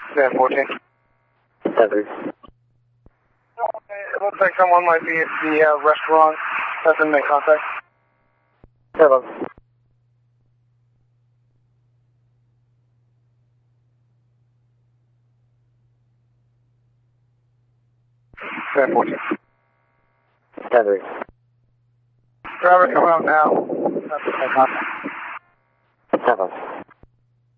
Van 14. Heather. It looks like someone might be at the restaurant. Let them make contact. Hello. Van 14. Heather. Driver coming out now. Let them make contact. Hello.